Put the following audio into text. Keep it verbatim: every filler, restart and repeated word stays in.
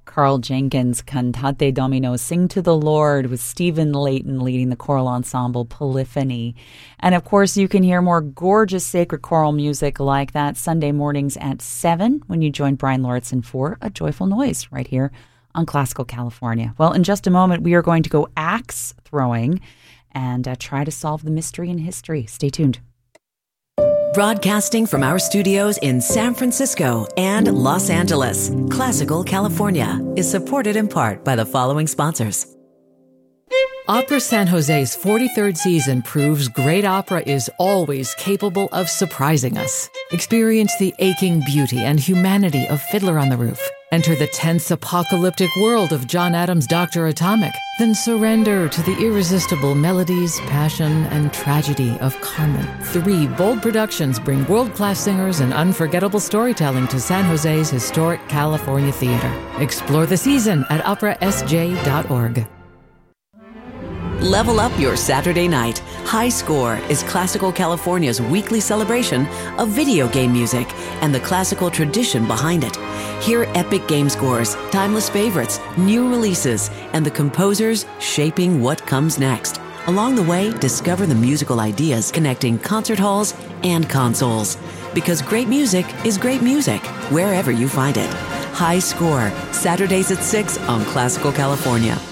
Carl Jenkins, Cantate Domino, Sing to the Lord, with Stephen Layton leading the choral ensemble Polyphony. And of course, you can hear more gorgeous sacred choral music like that Sunday mornings at seven when you join Brian Lauritsen for A Joyful Noise right here on Classical California. Well, in just a moment, we are going to go axe throwing and uh, try to solve the mystery in history. Stay tuned. Broadcasting from our studios in San Francisco and Los Angeles, Classical California is supported in part by the following sponsors. Opera San Jose's forty-third season proves great opera is always capable of surprising us. Experience the aching beauty and humanity of Fiddler on the Roof. Enter the tense apocalyptic world of John Adams' Doctor Atomic. Then surrender to the irresistible melodies, passion, and tragedy of Carmen. Three bold productions bring world-class singers and unforgettable storytelling to San Jose's historic California theater. Explore the season at opera s j dot org. Level up your Saturday night. High Score is Classical California's weekly celebration of video game music and the classical tradition behind it. Hear epic game scores, timeless favorites, new releases, and the composers shaping what comes next. Along the way, discover the musical ideas connecting concert halls and consoles. Because great music is great music, wherever you find it. High Score, Saturdays at six on Classical California.